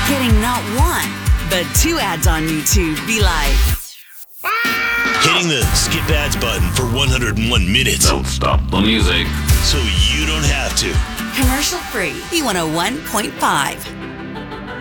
Getting not one, but two ads on YouTube be like... Hitting the skip ads button for 101 minutes. Don't stop the music. So you don't have to. Commercial free. B101.5.